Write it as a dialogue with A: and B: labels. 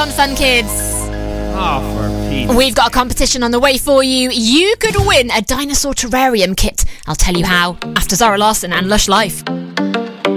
A: on Fun Kids.
B: Oh, for Pete's
A: We've got a competition on the way for you. You could win a dinosaur terrarium kit. I'll tell you how after Zara Larsson and Lush Life.